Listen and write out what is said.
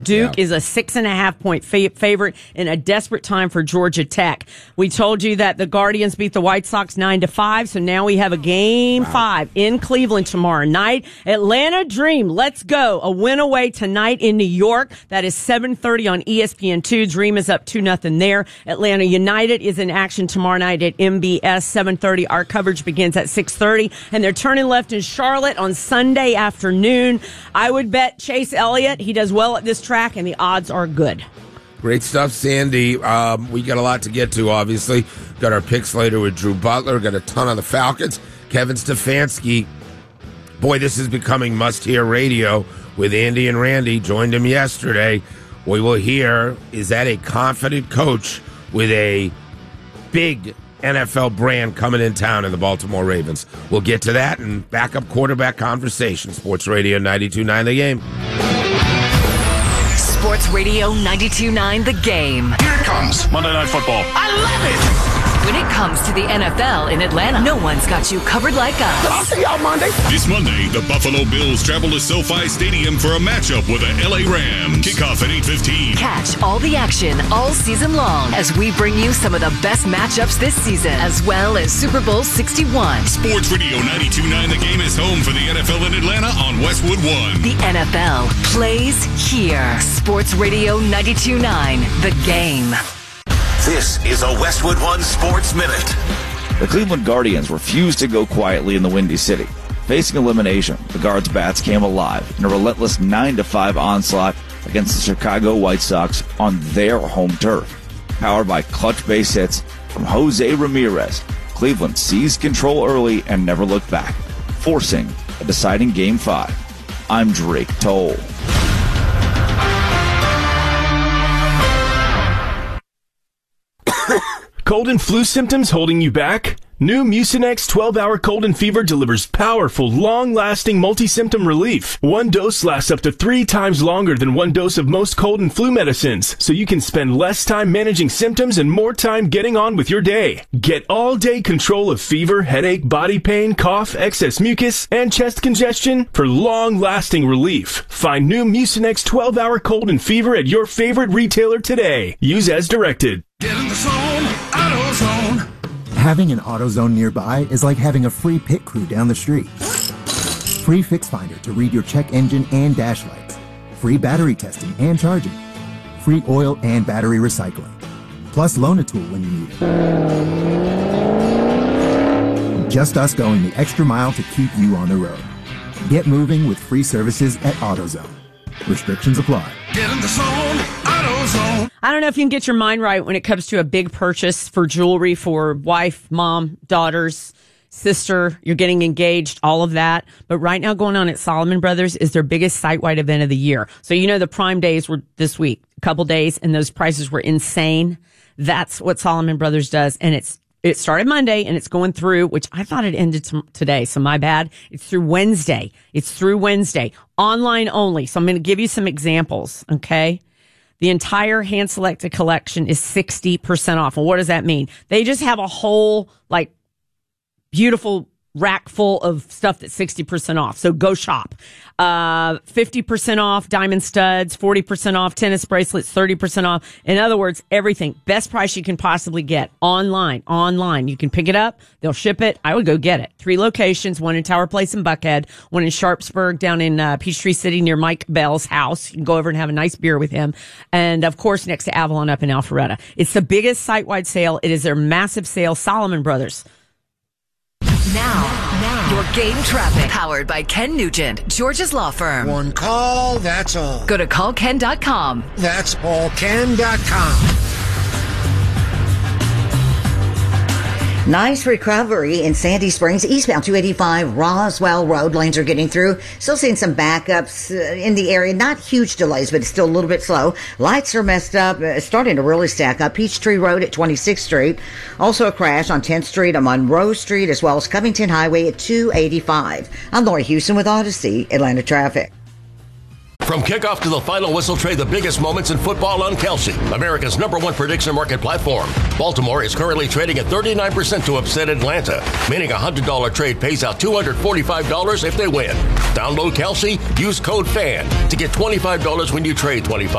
Duke is a 6.5-point favorite in a desperate time for Georgia Tech. We told you that the Guardians beat the White Sox 9-5, so now we have a game 5 in Cleveland tomorrow night. Atlanta Dream, let's go. A win away tonight in New York. That is 7:30 on ESPN2. Dream is up 2-0 there. Atlanta United is in action tomorrow night at MBS 7:30. Our coverage begins at 6:30, and they're turning left in Charlotte on Sunday afternoon. I would bet Chase Elliott. He does well at this track, and the odds are good. Great stuff, Sandy. We got a lot to get to, obviously. Got our picks later with Drew Butler. Got a ton on the Falcons. Kevin Stefanski. Boy, this is becoming must-hear radio with Andy and Randy. Joined him yesterday. We will hear, is that a confident coach with a big NFL brand coming in town in the Baltimore Ravens? We'll get to that and backup quarterback conversation. Sports Radio 92.9 The Game. Sports Radio 92.9 The Game. Here it comes. Monday Night Football. I love it. When it comes to the NFL in Atlanta, no one's got you covered like us. I'll see y'all Monday. This Monday, the Buffalo Bills travel to SoFi Stadium for a matchup with the LA Rams. Kickoff at 8:15. Catch all the action all season long as we bring you some of the best matchups this season, as well as Super Bowl 61. Sports Radio 92.9 The Game is home for the NFL in Atlanta on Westwood One. The NFL plays here. Sports Radio 92.9 The Game. This is a Westwood One Sports Minute. The Cleveland Guardians refused to go quietly in the Windy City. Facing elimination, the Guards' bats came alive in a relentless 9-5 onslaught against the Chicago White Sox on their home turf. Powered by clutch base hits from Jose Ramirez, Cleveland seized control early and never looked back, forcing a deciding Game 5. I'm Drake Toll. Cold and flu symptoms holding you back? New Mucinex 12-hour cold and fever delivers powerful, long-lasting multi-symptom relief. One dose lasts up to 3 times longer than one dose of most cold and flu medicines, so you can spend less time managing symptoms and more time getting on with your day. Get all-day control of fever, headache, body pain, cough, excess mucus, and chest congestion for long-lasting relief. Find new Mucinex 12-hour cold and fever at your favorite retailer today. Use as directed. Get in the zone, AutoZone. Having an AutoZone nearby is like having a free pit crew down the street. Free Fix Finder to read your check engine and dash lights. Free battery testing and charging. Free oil and battery recycling. Plus loan a tool when you need it. Just us going the extra mile to keep you on the road. Get moving with free services at AutoZone. Restrictions apply. Get in the zone, AutoZone. I don't know if you can get your mind right when it comes to a big purchase for jewelry for wife, mom, daughters, sister. You're getting engaged, all of that. But right now going on at Solomon Brothers is their biggest site-wide event of the year. So you know the Prime Days were this week, a couple days, and those prices were insane. That's what Solomon Brothers does, and it started Monday, and it's going through, which I thought it ended today, so my bad. It's through Wednesday. Online only. So I'm going to give you some examples, okay? The entire hand-selected collection is 60% off. And what does that mean? They just have a whole, beautiful rack full of stuff that's 60% off. So go shop. 50% off diamond studs, 40% off tennis bracelets, 30% off. In other words, everything. Best price you can possibly get online. You can pick it up. They'll ship it. I would go get it. 3 locations, one in Tower Place in Buckhead, one in Sharpsburg down in Peachtree City near Mike Bell's house. You can go over and have a nice beer with him. And of course, next to Avalon up in Alpharetta. It's the biggest site-wide sale. It is their massive sale. Solomon Brothers. Now, your game traffic. Powered by Ken Nugent, George's Law Firm. One call, that's all. Go to callken.com. That's allken.com. Nice recovery in Sandy Springs, eastbound 285 Roswell Road. Lanes are getting through. Still seeing some backups in the area. Not huge delays, but it's still a little bit slow. Lights are messed up, starting to really stack up. Peachtree Road at 26th Street. Also a crash on 10th Street and Monroe Street, as well as Covington Highway at 285. I'm Lori Houston with Odyssey, Atlanta Traffic. From kickoff to the final whistle, trade the biggest moments in football on Kelsey, America's #1 prediction market platform. Baltimore is currently trading at 39% to upset Atlanta, meaning a $100 trade pays out $245 if they win. Download Kelsey, use code FAN to get $25 when you trade $25.